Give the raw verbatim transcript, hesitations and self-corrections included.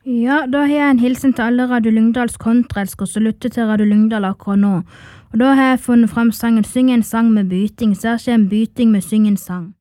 Ja, da har jeg en hilsen til alle Radio Lyngdals kontraelskere som lytter til Radio Lyngdal akkurat nå. Og da har jeg funnet frem sangen Syng en sang med byting, så her skjer en byting med Syng en sang.